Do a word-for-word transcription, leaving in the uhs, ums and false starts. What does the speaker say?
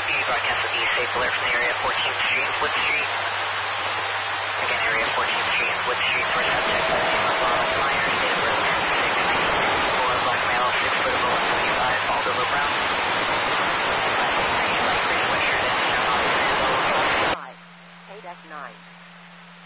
you broadcast with the safe alert from the area fourteenth Street, Wood Street. Again, area fourteenth Street, Wood Street, first